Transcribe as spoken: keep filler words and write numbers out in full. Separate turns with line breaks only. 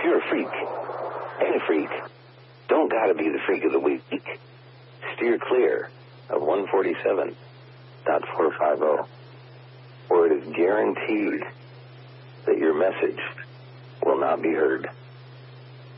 you're a freak, any freak, don't gotta be the freak of the week. Steer clear of one forty-seven point four fifty, or it is guaranteed that your message will not be heard.